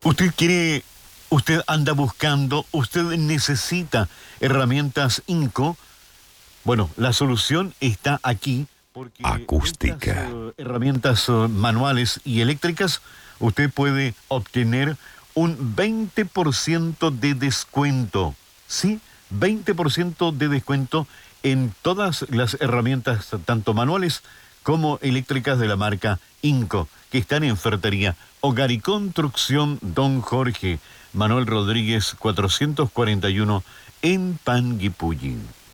Usted anda buscando, usted necesita herramientas Inco. Bueno, la solución está aquí, porque Acústica. estas herramientas manuales y eléctricas, usted puede obtener un 20% de descuento. ¿Sí? 20% de descuento en todas las herramientas, tanto manuales como eléctricas de la marca Inco, que están en Ferretería Hogar y Construcción Don Jorge, Manuel Rodríguez 441 en Panguipulli.